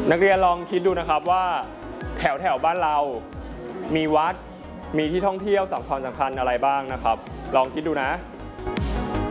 นักเรียนลองคิดดูนะครับว่าแถวบ้านเรามีวัดมีที่ท่องเที่ยวสำคัญอะไรบ้างนะครับลองคิดดูนะ